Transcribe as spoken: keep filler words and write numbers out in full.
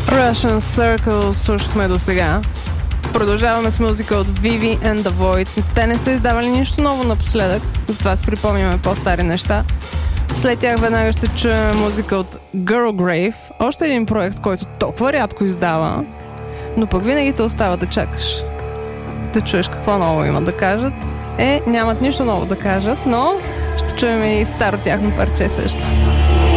Russian Circle слушахме до сега. Продължаваме с музика от Vivi and the Void. Те не са издавали нищо ново напоследък, затова си припомняме по-стари неща. След тях веднага ще чуем музика от Girl Grave, още един проект, който толкова рядко издава, но пък винаги те остава да чакаш. Да чуеш какво ново имат да кажат. Е, нямат нищо ново да кажат, но ще чуем и старо тяхно парче също.